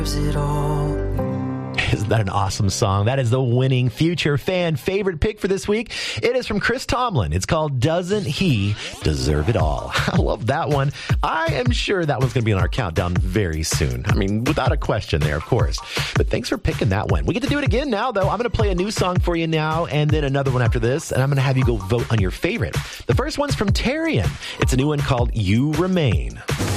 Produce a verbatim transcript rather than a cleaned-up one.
it all. Isn't that an awesome song? That is the winning Future fan favorite pick for this week. It is from Chris Tomlin. It's called Doesn't He Deserve It All? I love that one. I am sure that one's going to be on our countdown very soon. I mean, without a question there, of course. But thanks for picking that one. We get to do it again now, though. I'm going to play a new song for you now and then another one after this, and I'm going to have you go vote on your favorite. The first one's from Tarian. It's a new one called You Remain.